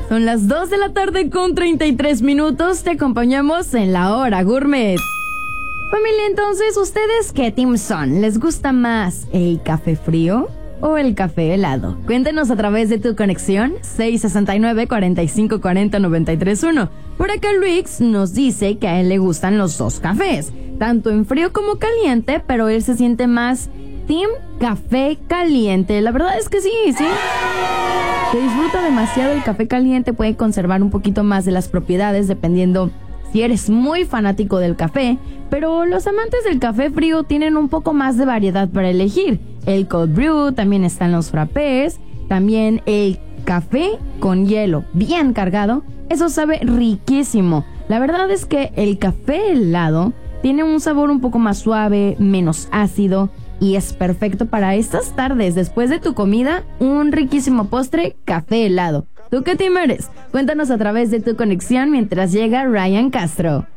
Son las 2 de la tarde con 33 minutos. Te acompañamos en la hora gourmet. Familia, entonces, ¿ustedes qué team son? ¿Les gusta más el café frío o el café helado? Cuéntenos a través de tu conexión 669-4540-931. Por acá Luis nos dice que a él le gustan los dos cafés, tanto en frío como caliente, pero él se siente más team café caliente. La verdad es que sí. Se disfruta demasiado el café caliente, puede conservar un poquito más de las propiedades dependiendo si eres muy fanático del café, pero los amantes del café frío tienen un poco más de variedad para elegir. El cold brew, también están los frappés, también el café con hielo bien cargado, eso sabe riquísimo. La verdad es que el café helado tiene un sabor un poco más suave, menos ácido, y es perfecto para estas tardes después de tu comida, un riquísimo postre, café helado. ¿Tú qué team eres? Cuéntanos a través de tu conexión mientras llega Ryan Castro.